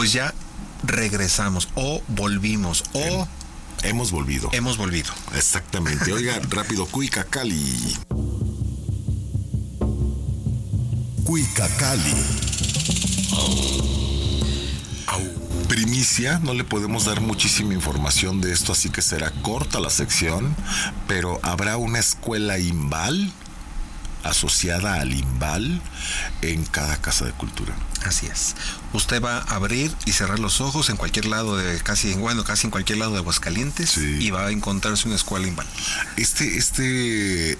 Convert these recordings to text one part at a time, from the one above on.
pues ya regresamos o volvimos o... Hemos volvido. Hemos volvido. Exactamente. Oiga, rápido, Cuicacali. Cuicacali. Primicia, no le podemos dar muchísima información de esto, así que será corta la sección, pero habrá una escuela IMBAL asociada al IMBAL en cada casa de cultura. Así es. Usted va a abrir y cerrar los ojos en cualquier lado casi en cualquier lado de Aguascalientes, sí, y va a encontrarse una escuela IMBAL. Este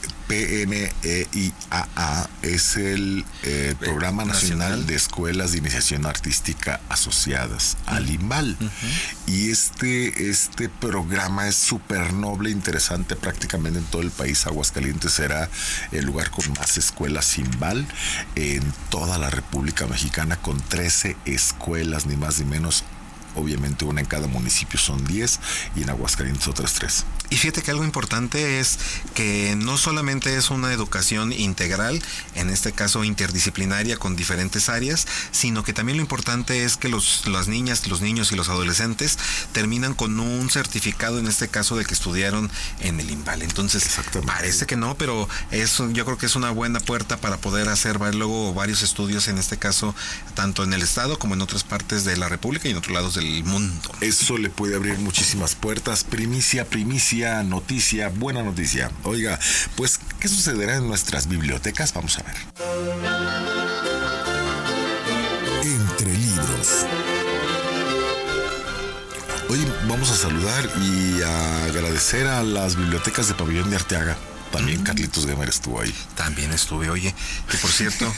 PMEIAA es el Programa Nacional de Escuelas de Iniciación Artística Asociadas al IMBAL. Y este programa es súper noble, interesante, prácticamente en todo el país. Aguascalientes será el lugar con más escuelas IMBAL en toda la República Mexicana, con 13 escuelas, ni más ni menos. Obviamente una en cada municipio, son 10, y en Aguascalientes otras 3. Y fíjate que algo importante es que no solamente es una educación integral, en este caso interdisciplinaria con diferentes áreas, sino que también lo importante es que las niñas, los niños y los adolescentes terminan con un certificado, en este caso de que estudiaron en el IMBAL. Entonces, parece que no, pero yo creo que es una buena puerta para poder hacer luego varios estudios, en este caso, tanto en el estado como en otras partes de la República y en otros lados del mundo. Eso le puede abrir muchísimas puertas. Primicia, noticia, buena noticia. Oiga, pues, ¿qué sucederá en nuestras bibliotecas? Vamos a ver. Entre libros. Hoy vamos a saludar y a agradecer a las bibliotecas de Pabellón de Arteaga. También Carlitos Gemer estuvo ahí. También estuve, oye, que por cierto,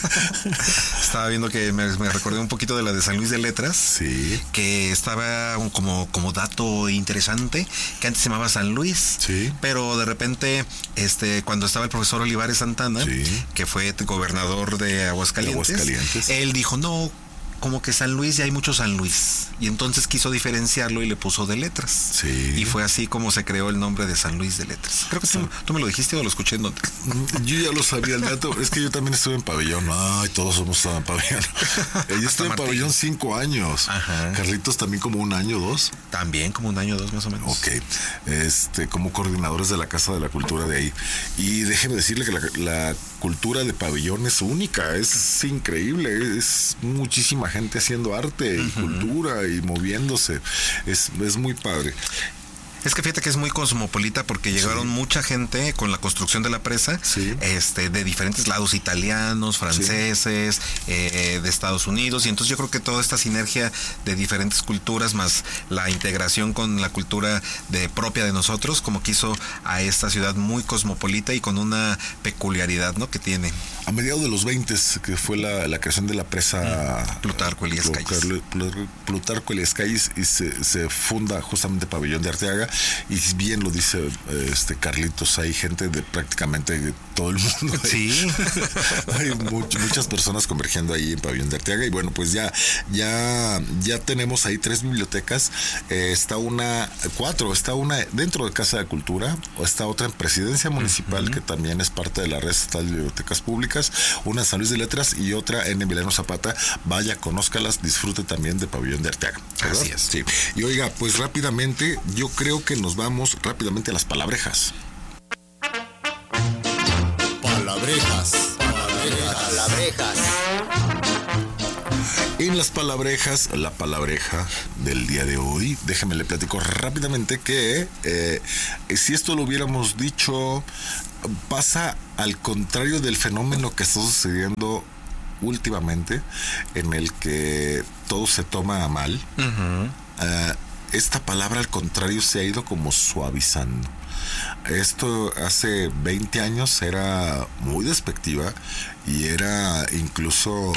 estaba viendo que me recordé un poquito de la de San Luis de Letras. Sí. Que estaba como dato interesante, que antes se llamaba San Luis. Sí. Pero de repente, cuando estaba el profesor Olivares Santana, sí, que fue gobernador de Aguascalientes, él dijo, no, como que San Luis, ya hay mucho San Luis. Y entonces quiso diferenciarlo y le puso de Letras. Sí. Y fue así como se creó el nombre de San Luis de Letras. Creo que tú me lo dijiste o lo escuché en donde. Yo ya lo sabía el dato. Es que yo también estuve en Pabellón. Ay, todos somos en Pabellón. Yo estuve en Pabellón 5 años. Ajá. Carlitos también como 1 año, 2. También como 1 año, 2 más o menos. Ok. Como coordinadores de la Casa de la Cultura de ahí. Y déjeme decirle que la cultura de Pabellón es única. Es increíble. Es muchísima gente haciendo arte y cultura y moviéndose. Es muy padre. Es que fíjate que es muy cosmopolita porque llegaron mucha gente con la construcción de la presa, sí, de diferentes lados, italianos, franceses, sí, de Estados Unidos, y entonces yo creo que toda esta sinergia de diferentes culturas más la integración con la cultura propia de nosotros, como que hizo a esta ciudad muy cosmopolita y con una peculiaridad, ¿no?, que tiene. A mediados de los 20, que fue la creación de la presa Plutarco Elías Calles. Plutarco Elías Calles, y se funda justamente Pabellón de Arteaga. Y bien lo dice Carlitos, hay gente de prácticamente todo el mundo. Sí. Hay muchas personas convergiendo ahí en Pabellón de Arteaga. Y bueno, pues ya tenemos ahí 3 bibliotecas. Está una dentro de Casa de Cultura, o está otra en Presidencia Municipal, que también es parte de la red estatal de bibliotecas públicas, una en San Luis de Letras y otra en Emiliano Zapata. Vaya, conózcalas, disfrute también de Pabellón de Arteaga, ¿verdad? Así es. Sí. Y oiga, pues rápidamente, yo creo que nos vamos rápidamente a las palabrejas. Palabrejas. En las palabrejas, la palabreja del día de hoy, déjeme le platico rápidamente que si esto lo hubiéramos dicho, pasa al contrario del fenómeno que está sucediendo últimamente, en el que todo se toma a mal. Esta palabra, al contrario, se ha ido como suavizando. Esto hace 20 años era muy despectiva y era incluso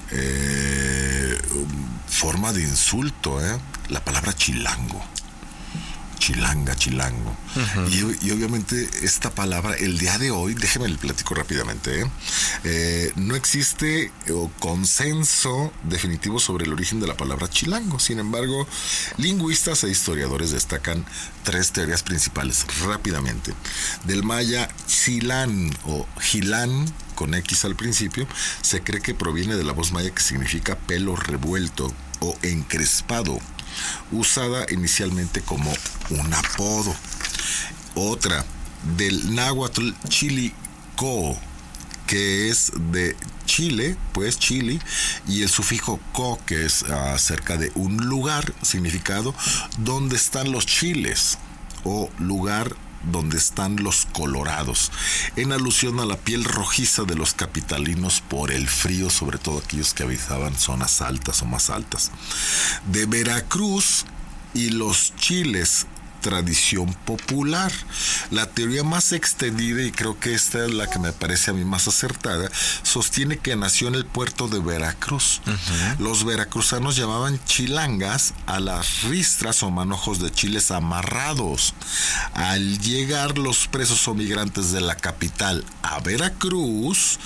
forma de insulto, la palabra chilango. Chilango. Y obviamente esta palabra, el día de hoy, déjeme le platico rápidamente, no existe consenso definitivo sobre el origen de la palabra chilango. Sin embargo, lingüistas e historiadores destacan 3 teorías principales rápidamente. Del maya chilán o gilán, con X al principio, se cree que proviene de la voz maya que significa pelo revuelto o encrespado, usada inicialmente como un apodo. Otra, del náhuatl chilico, que es de Chile, pues Chile, y el sufijo co, que es acerca de un lugar, significado, donde están los chiles, o lugar donde están los colorados, en alusión a la piel rojiza de los capitalinos por el frío, sobre todo aquellos que habitaban zonas altas o más altas. De Veracruz y los chiles, tradición popular. La teoría más extendida, y creo que esta es la que me parece a mí más acertada, sostiene que nació en el puerto de Veracruz. Los veracruzanos llamaban chilangas a las ristras o manojos de chiles amarrados. Al llegar los presos o migrantes de la capital a Veracruz,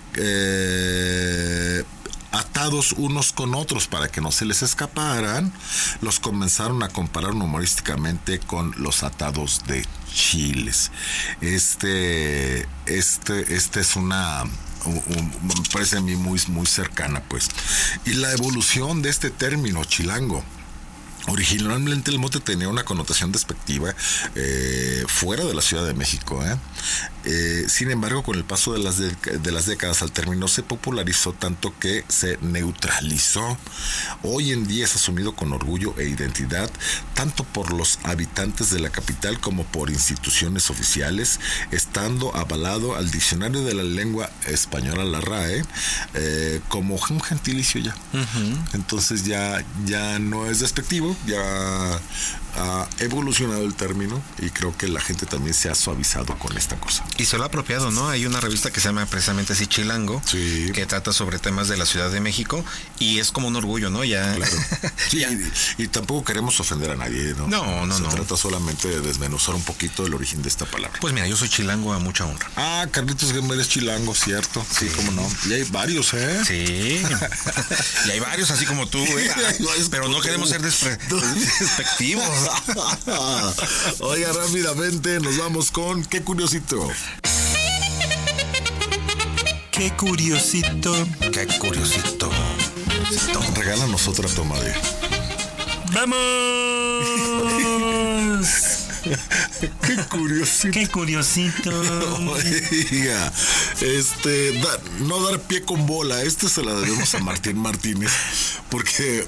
atados unos con otros para que no se les escaparan, los comenzaron a comparar humorísticamente con los atados de chiles. Este es una... me parece a mí muy, muy cercana, pues. Y la evolución de este término chilango. Originalmente el mote tenía una connotación despectiva fuera de la Ciudad de México. Sin embargo, con el paso de las décadas, el término se popularizó tanto que se neutralizó. Hoy en día es asumido con orgullo e identidad, tanto por los habitantes de la capital como por instituciones oficiales, estando avalado al Diccionario de la Lengua Española, la RAE, como un gentilicio ya. Entonces ya no es despectivo, ya ha evolucionado el término, y creo que la gente también se ha suavizado con esta cosa. Y se lo ha apropiado, ¿no? Hay una revista que se llama precisamente así Chilango, sí, que trata sobre temas de la Ciudad de México, y es como un orgullo, ¿no? Ya. Claro. Sí, y tampoco queremos ofender a nadie, ¿no? No. Se trata solamente de desmenuzar un poquito el origen de esta palabra. Pues mira, yo soy chilango a mucha honra. Carlitos Gemer es chilango, cierto. Sí, cómo no. Y hay varios, ¿eh? Sí. Y hay varios así como tú, ¿eh? Pero no queremos ser despectivos. Oiga, rápidamente nos vamos con ¿qué curiosito? Qué curiosito. Qué curiosito. Regálanos otra toma de... ¡Vamos! Qué curiosito. Qué curiosito. Oiga, no dar pie con bola. Se la debemos a Martín Martínez, porque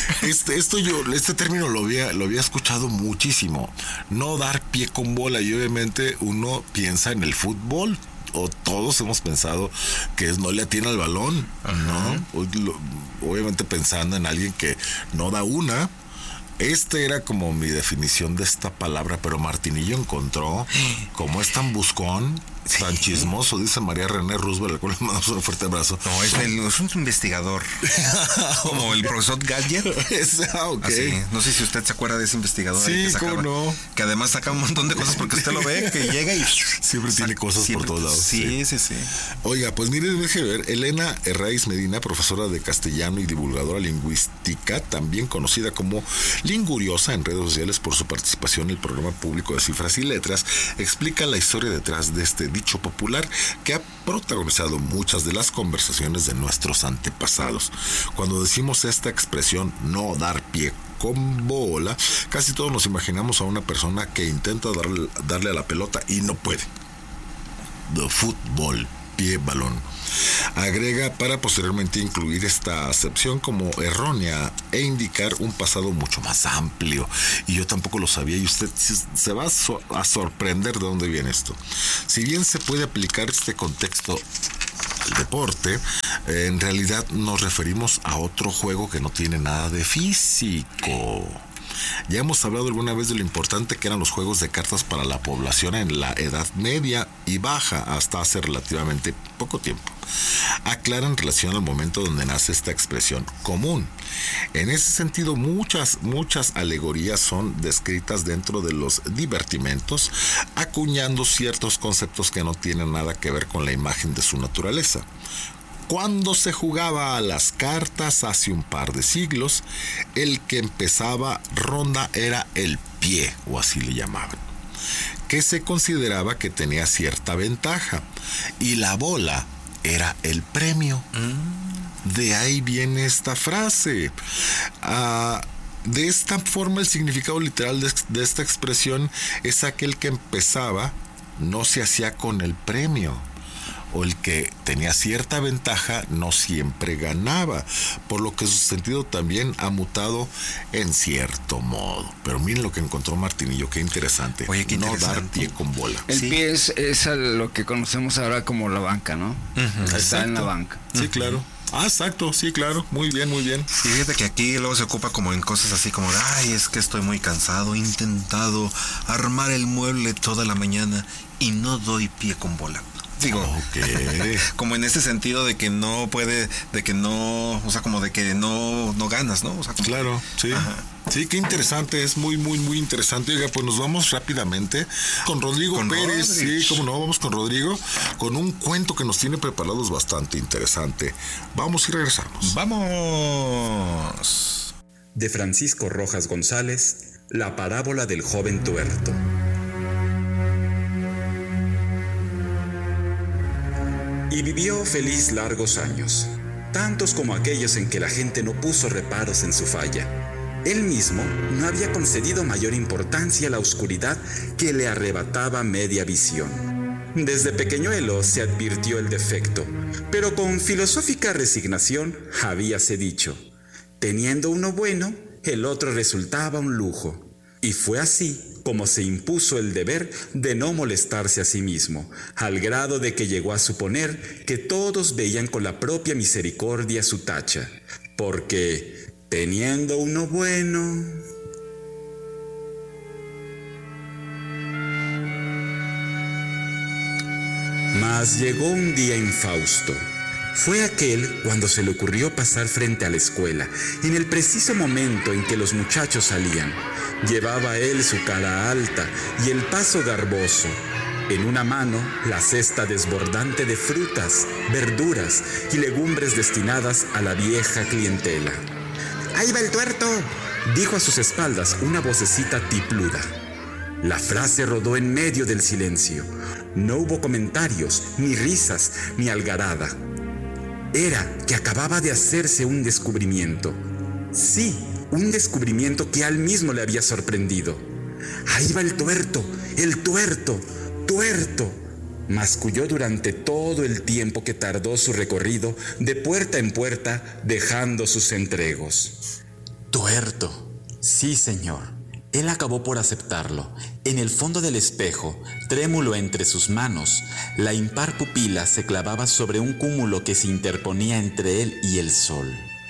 este término lo había escuchado muchísimo. No dar pie con bola, y obviamente uno piensa en el fútbol, o todos hemos pensado que no le atina al balón, ¿no? Obviamente pensando en alguien que no da una. Era como mi definición de esta palabra, pero Martinillo encontró, como es tan buscón, tan chismoso, dice María René Roosevelt, al cual le mandamos un fuerte abrazo. No, es un investigador. Como el profesor Gadget. Okay. Así, no sé si usted se acuerda de ese investigador. Sí, cómo no. Que además saca un montón de cosas, porque usted lo ve, que llega y... Siempre tiene cosas por todos lados. Sí. Oiga, pues mire, deje ver. Elena Herraiz Medina, profesora de castellano y divulgadora lingüística, también conocida como Linguriosa en redes sociales por su participación en el programa público de Cifras y Letras, explica la historia detrás de este dicho popular que ha protagonizado muchas de las conversaciones de nuestros antepasados. Cuando decimos esta expresión, no dar pie con bola, casi todos nos imaginamos a una persona que intenta darle a la pelota y no puede. De fútbol, pie, balón. Agrega para posteriormente incluir esta acepción como errónea e indicar un pasado mucho más amplio. Y yo tampoco lo sabía, y usted se va a sorprender de dónde viene esto. Si bien se puede aplicar este contexto al deporte, en realidad nos referimos a otro juego que no tiene nada de físico. Ya hemos hablado alguna vez de lo importante que eran los juegos de cartas para la población en la Edad Media y Baja hasta hace relativamente poco tiempo. Aclara en relación al momento donde nace esta expresión común. En ese sentido, muchas alegorías son descritas dentro de los divertimentos, acuñando ciertos conceptos que no tienen nada que ver con la imagen de su naturaleza. Cuando se jugaba a las cartas hace un par de siglos, el que empezaba ronda era el pie, o así le llamaban, que se consideraba que tenía cierta ventaja, y la bola era el premio. De ahí viene esta frase. De esta forma, el significado literal de esta expresión es aquel que empezaba, no se hacía con el premio, o el que tenía cierta ventaja no siempre ganaba, por lo que su sentido también ha mutado en cierto modo. Pero miren lo que encontró Martinillo, qué interesante. Oye, qué interesante. No dar pie con bola. El pie es lo que conocemos ahora como la banca, ¿no? Está en la banca. Sí, claro. Exacto, sí, claro, muy bien, muy bien. Y fíjate que aquí luego se ocupa como en cosas así como de, ay, es que estoy muy cansado, he intentado armar el mueble toda la mañana y no doy pie con bola. Digo, como en ese sentido de que no puede, de que no, o sea, como de que no ganas, ¿no? O sea, como, claro, sí. Ajá. Sí, qué interesante, es muy, muy, muy interesante. Oiga, pues nos vamos rápidamente con Rodrigo Pérez. Sí, cómo no, vamos con Rodrigo, con un cuento que nos tiene preparados bastante interesante. Vamos y regresamos. ¡Vamos! De Francisco Rojas González, La parábola del joven tuerto. Y vivió feliz largos años, tantos como aquellos en que la gente no puso reparos en su falla. Él mismo no había concedido mayor importancia a la oscuridad que le arrebataba media visión. Desde pequeñuelo se advirtió el defecto, pero con filosófica resignación habíase dicho: teniendo uno bueno, el otro resultaba un lujo. Y fue así como se impuso el deber de no molestarse a sí mismo, al grado de que llegó a suponer que todos veían con la propia misericordia su tacha, porque teniendo uno bueno... Mas llegó un día infausto. Fue aquel cuando se le ocurrió pasar frente a la escuela, en el preciso momento en que los muchachos salían. Llevaba él su cara alta y el paso garboso. En una mano, la cesta desbordante de frutas, verduras y legumbres destinadas a la vieja clientela. ¡Ahí va el tuerto!, dijo a sus espaldas una vocecita tipluda. La frase rodó en medio del silencio. No hubo comentarios, ni risas, ni algarada. Era que acababa de hacerse un descubrimiento. Sí, un descubrimiento que a él mismo le había sorprendido. ¡Ahí va el tuerto! ¡El tuerto! ¡Tuerto! Masculló durante todo el tiempo que tardó su recorrido de puerta en puerta, dejando sus entregos. Tuerto. Sí, señor. Él acabó por aceptarlo. En el fondo del espejo, trémulo entre sus manos, la impar pupila se clavaba sobre un cúmulo que se interponía entre él y el sol.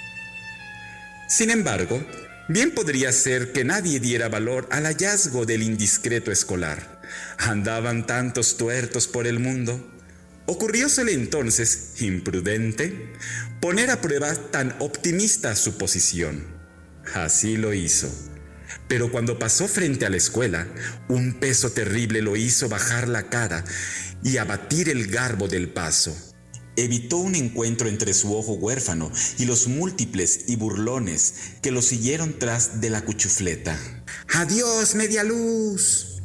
Sin embargo, bien podría ser que nadie diera valor al hallazgo del indiscreto escolar. Andaban tantos tuertos por el mundo. Ocurriósele entonces, imprudente, poner a prueba tan optimista suposición. Así lo hizo. Pero cuando pasó frente a la escuela, un peso terrible lo hizo bajar la cara y abatir el garbo del paso. Evitó un encuentro entre su ojo huérfano y los múltiples y burlones que lo siguieron tras de la cuchufleta. ¡Adiós, media luz!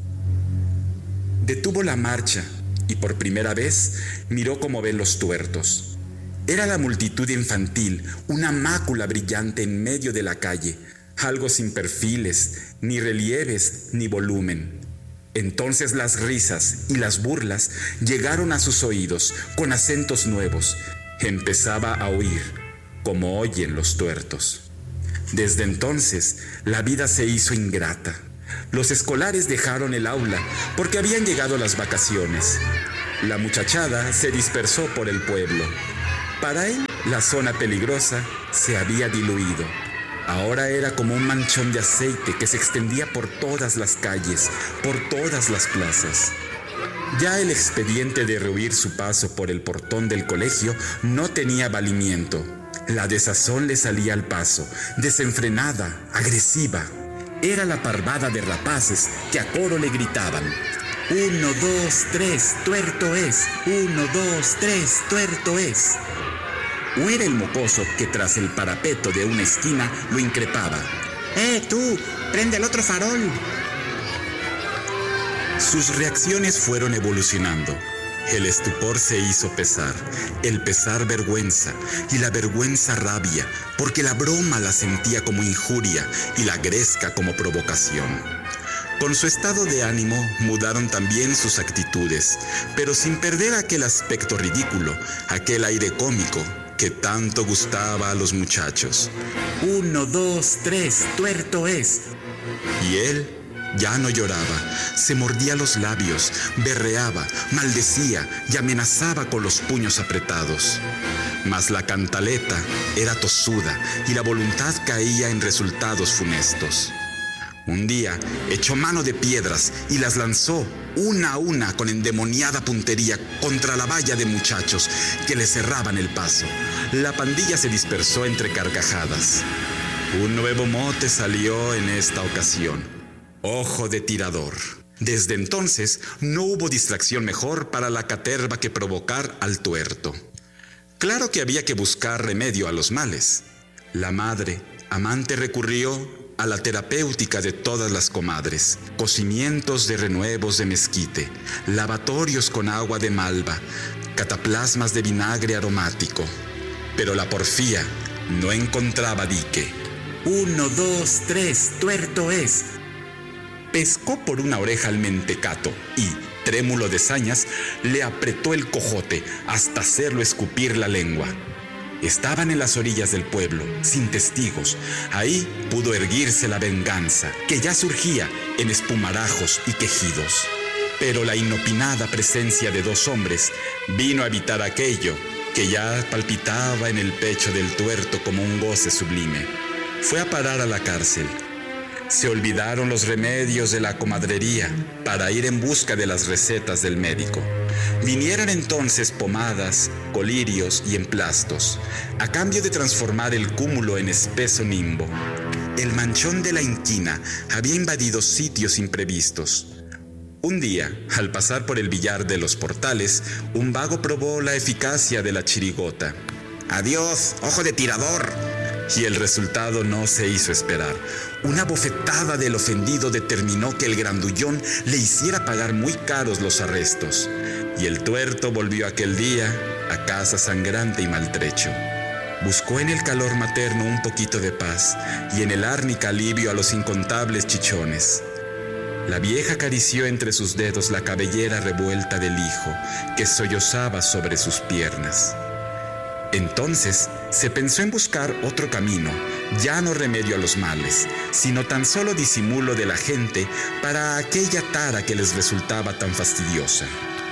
Detuvo la marcha y por primera vez miró cómo ven los tuertos. Era la multitud infantil, una mácula brillante en medio de la calle, algo sin perfiles, ni relieves, ni volumen. Entonces las risas y las burlas llegaron a sus oídos con acentos nuevos. Empezaba a oír, como oyen los tuertos. Desde entonces, la vida se hizo ingrata. Los escolares dejaron el aula porque habían llegado las vacaciones. La muchachada se dispersó por el pueblo. Para él, la zona peligrosa se había diluido. Ahora era como un manchón de aceite que se extendía por todas las calles, por todas las plazas. Ya el expediente de rehuir su paso por el portón del colegio no tenía valimiento. La desazón le salía al paso, desenfrenada, agresiva. Era la parvada de rapaces que a coro le gritaban: 1, 2, 3, tuerto es. 1, 2, 3, tuerto es. O era el mocoso que tras el parapeto de una esquina lo increpaba: tú, prende el otro farol. Sus reacciones fueron evolucionando. El estupor se hizo pesar, el pesar vergüenza y la vergüenza rabia, porque la broma la sentía como injuria y la gresca como provocación. Con su estado de ánimo mudaron también sus actitudes, pero sin perder aquel aspecto ridículo, aquel aire cómico que tanto gustaba a los muchachos. 1, 2, 3, tuerto es. Y él ya no lloraba, se mordía los labios, berreaba, maldecía y amenazaba con los puños apretados. Mas la cantaleta era tosuda y la voluntad caía en resultados funestos. Un día echó mano de piedras y las lanzó una a una con endemoniada puntería contra la valla de muchachos que le cerraban el paso. La pandilla se dispersó entre carcajadas. Un nuevo mote salió en esta ocasión: Ojo de Tirador. Desde entonces no hubo distracción mejor para la caterva que provocar al tuerto. Claro que había que buscar remedio a los males. La madre, amante, recurrió a la terapéutica de todas las comadres: cocimientos de renuevos de mezquite, lavatorios con agua de malva, cataplasmas de vinagre aromático. Pero la porfía no encontraba dique. 1, 2, 3, tuerto es. Pescó por una oreja al mentecato y, trémulo de sañas, le apretó el cojote hasta hacerlo escupir la lengua. Estaban en las orillas del pueblo, sin testigos. Ahí pudo erguirse la venganza, que ya surgía en espumarajos y quejidos. Pero la inopinada presencia de 2 hombres vino a evitar aquello que ya palpitaba en el pecho del tuerto como un goce sublime. Fue a parar a la cárcel. Se olvidaron los remedios de la comadrería para ir en busca de las recetas del médico. Vinieron entonces pomadas, colirios y emplastos, a cambio de transformar el cúmulo en espeso nimbo. El manchón de la inquina había invadido sitios imprevistos. Un día, al pasar por el billar de los Portales, un vago probó la eficacia de la chirigota. ¡Adiós, ojo de tirador! Y el resultado no se hizo esperar. Una bofetada del ofendido determinó que el grandullón le hiciera pagar muy caros los arrestos. Y el tuerto volvió aquel día a casa sangrante y maltrecho. Buscó en el calor materno un poquito de paz y en el árnica alivio a los incontables chichones. La vieja acarició entre sus dedos la cabellera revuelta del hijo que sollozaba sobre sus piernas. Entonces se pensó en buscar otro camino, ya no remedio a los males, sino tan solo disimulo de la gente para aquella tara que les resultaba tan fastidiosa.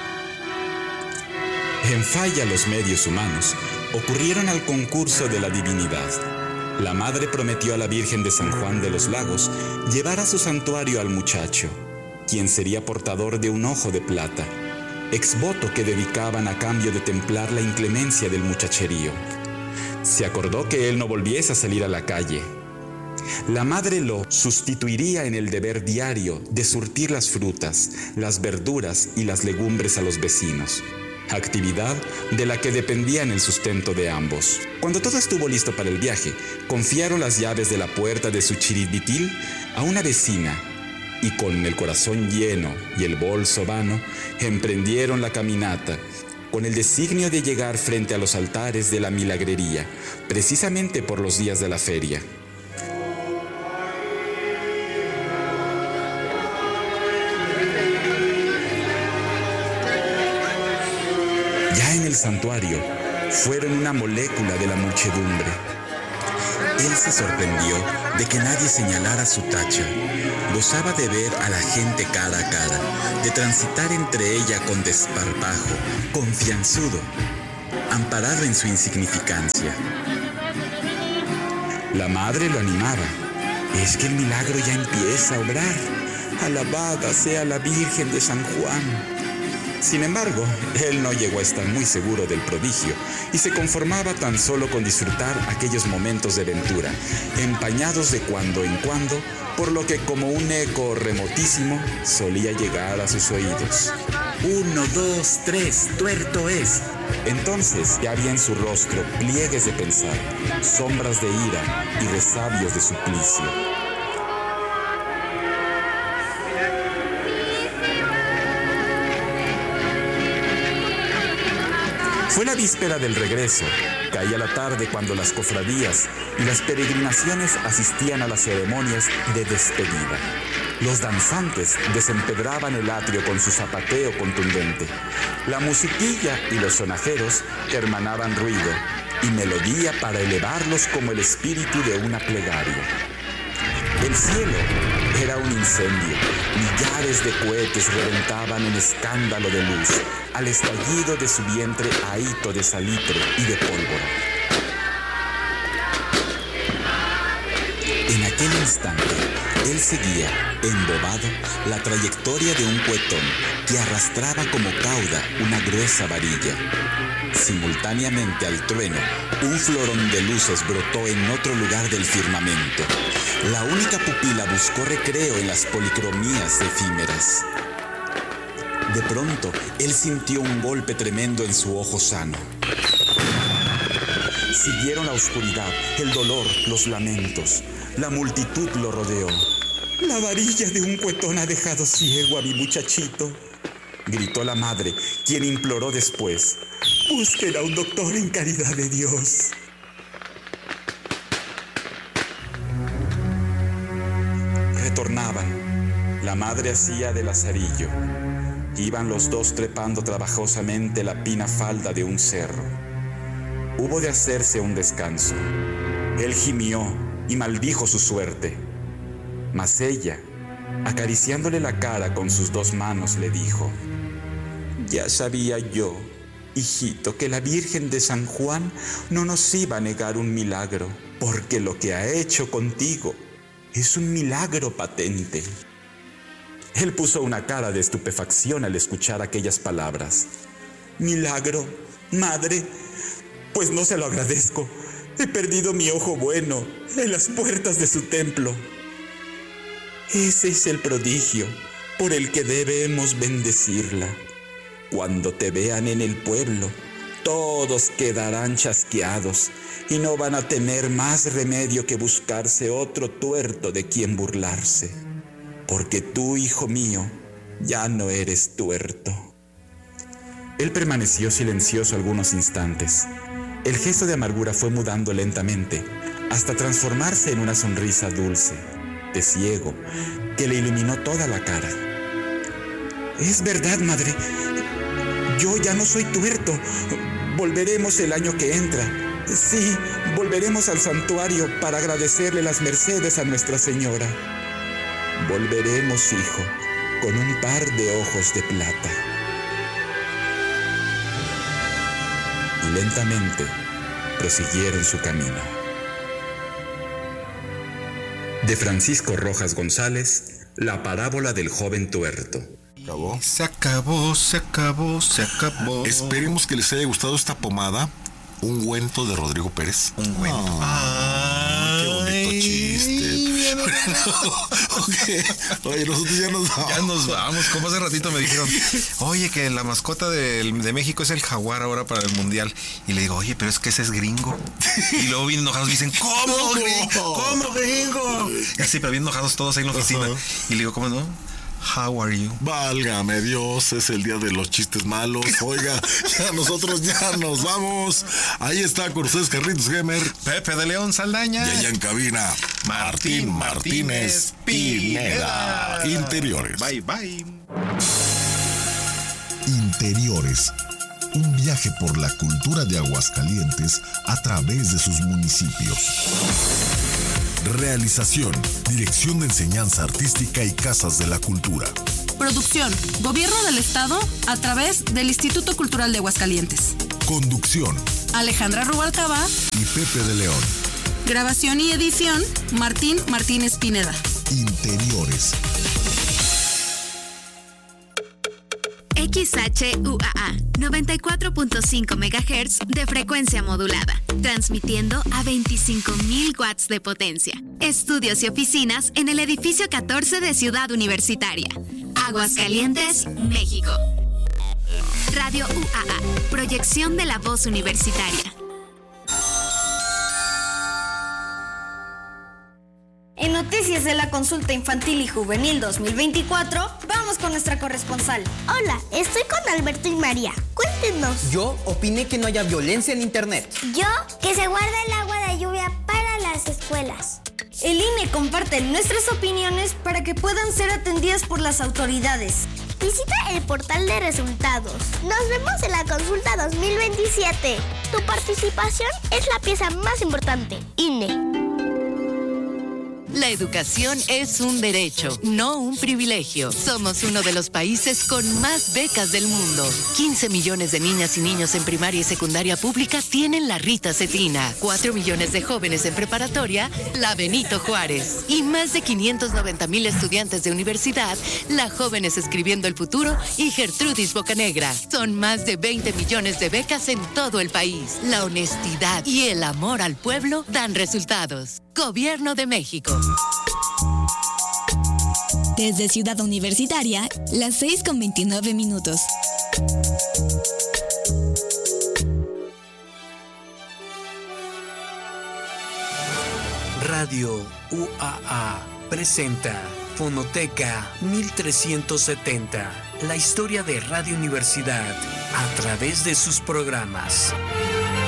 En falla los medios humanos ocurrieron al concurso de la divinidad. La madre prometió a la Virgen de San Juan de los Lagos llevar a su santuario al muchacho, quien sería portador de un ojo de plata, exvoto que dedicaban a cambio de templar la inclemencia del muchacherío. Se acordó que él no volviese a salir a la calle. La madre lo sustituiría en el deber diario de surtir las frutas, las verduras y las legumbres a los vecinos, actividad de la que dependían el sustento de ambos. Cuando todo estuvo listo para el viaje, confiaron las llaves de la puerta de su chiribitil a una vecina y con el corazón lleno y el bolso vano, emprendieron la caminata con el designio de llegar frente a los altares de la milagrería, precisamente por los días de la feria. Ya en el santuario, fueron una molécula de la muchedumbre. Él se sorprendió de que nadie señalara su tacha. Gozaba de ver a la gente cara a cara, de transitar entre ella con desparpajo, confianzudo, amparado en su insignificancia. La madre lo animaba. Es que el milagro ya empieza a obrar. Alabada sea la Virgen de San Juan. Sin embargo, él no llegó a estar muy seguro del prodigio y se conformaba tan solo con disfrutar aquellos momentos de ventura, empañados de cuando en cuando, por lo que como un eco remotísimo solía llegar a sus oídos. 1, 2, 3, tuerto es. Entonces ya había en su rostro pliegues de pensar, sombras de ira y resabios de suplicio. Fue la víspera del regreso. Caía la tarde cuando las cofradías y las peregrinaciones asistían a las ceremonias de despedida. Los danzantes desempedraban el atrio con su zapateo contundente. La musiquilla y los sonajeros hermanaban ruido y melodía para elevarlos como el espíritu de una plegaria. El cielo era un incendio. Millares de cohetes reventaban en escándalo de luz, al estallido de su vientre ahito de salitre y de pólvora. En aquel instante, él seguía, embobado, la trayectoria de un cuetón que arrastraba como cauda una gruesa varilla. Simultáneamente al trueno, un florón de luces brotó en otro lugar del firmamento. La única pupila buscó recreo en las policromías efímeras. De pronto, él sintió un golpe tremendo en su ojo sano. Siguieron la oscuridad, el dolor, los lamentos. La multitud lo rodeó. «La varilla de un cuetón ha dejado ciego a mi muchachito», gritó la madre, quien imploró después: «Busquen a un doctor en caridad de Dios». Retornaban. La madre hacía de lazarillo. Iban los dos trepando trabajosamente la pina falda de un cerro. Hubo de hacerse un descanso. Él gimió y maldijo su suerte. Mas ella, acariciándole la cara con sus dos manos, le dijo: «Ya sabía yo, hijito, que la Virgen de San Juan no nos iba a negar un milagro, porque lo que ha hecho contigo es un milagro patente». Él puso una cara de estupefacción al escuchar aquellas palabras. «¿Milagro, madre? Pues no se lo agradezco. He perdido mi ojo bueno en las puertas de su templo». Ese es el prodigio por el que debemos bendecirla. Cuando te vean en el pueblo, todos quedarán chasqueados y no van a tener más remedio que buscarse otro tuerto de quien burlarse. Porque tú, hijo mío, ya no eres tuerto. Él permaneció silencioso algunos instantes. El gesto de amargura fue mudando lentamente, hasta transformarse en una sonrisa dulce, de ciego, que le iluminó toda la cara. «Es verdad, madre. Yo ya no soy tuerto. Volveremos el año que entra. Sí, volveremos al santuario para agradecerle las mercedes a Nuestra Señora. Volveremos, hijo, con un par de ojos de plata». Y lentamente prosiguieron su camino. De Francisco Rojas González, La parábola del joven tuerto. ¿Acabó? Se acabó, se acabó, se acabó. Esperemos que les haya gustado esta pomada. Ungüento de Rodrigo Pérez. Ungüento. Qué bonito chiste. Okay. Oye, nosotros ya nos vamos. Ya nos vamos. Como hace ratito me dijeron, oye, que la mascota de México es el jaguar ahora para el mundial. Y le digo, oye, pero es que ese es gringo. Y luego bien enojados me dicen, ¿cómo gringo? ¿Cómo gringo? Y así, pero bien enojados todos ahí en la oficina. Y le digo, ¿cómo no? How are you? Válgame Dios, es el día de los chistes malos. Oiga, ya nosotros ya nos vamos. Ahí está con ustedes Carlitos Gemer, Pepe de León Saldaña. y allá en cabina Martín Martínez Pineda. Interiores. Bye, bye. Interiores. Un viaje por la cultura de Aguascalientes a través de sus municipios. Realización, Dirección de Enseñanza Artística y Casas de la Cultura. Producción, Gobierno del Estado a través del Instituto Cultural de Aguascalientes. Conducción, Alejandra Rubalcaba y Pepe de León. Grabación y edición, Martín Martínez Pineda. Interiores. XHUAA 94.5 MHz de frecuencia modulada, transmitiendo a 25,000 watts de potencia. Estudios y oficinas en el edificio 14 de Ciudad Universitaria, Aguascalientes, México. Radio UAA, proyección de la voz universitaria. En noticias de la Consulta Infantil y Juvenil 2024, vamos con nuestra corresponsal. Hola, estoy con Alberto y María. Cuéntenos. Yo opiné que no haya violencia en internet. Yo, que se guarda el agua de lluvia para las escuelas. El INE comparte nuestras opiniones para que puedan ser atendidas por las autoridades. Visita el portal de resultados. Nos vemos en la consulta 2027. Tu participación es la pieza más importante. INE. La educación es un derecho, no un privilegio. Somos uno de los países con más becas del mundo. 15 millones de niñas y niños en primaria y secundaria pública tienen la Rita Cetina. 4 millones de jóvenes en preparatoria, la Benito Juárez. Y más de 590,000 estudiantes de universidad, la Jóvenes Escribiendo el Futuro y Gertrudis Bocanegra. Son más de 20 millones de becas en todo el país. La honestidad y el amor al pueblo dan resultados. Gobierno de México. Desde Ciudad Universitaria, las 6:29. Radio UAA presenta Fonoteca 1370, la historia de Radio Universidad a través de sus programas.